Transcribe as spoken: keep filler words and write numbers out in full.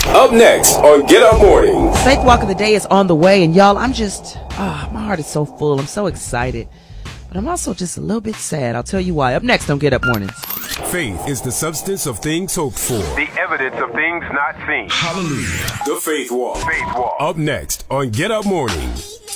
Up next on Get Up Mornings. Faith Walk of the Day is on the way, and y'all, I'm just, ah, my heart is so full. I'm so excited, but I'm also just a little bit sad. I'll tell you why. Up next on Get Up Mornings. Faith is the substance of things hoped for, the evidence of things not seen. Hallelujah. The Faith Walk. Faith Walk. Up next on Get Up Mornings.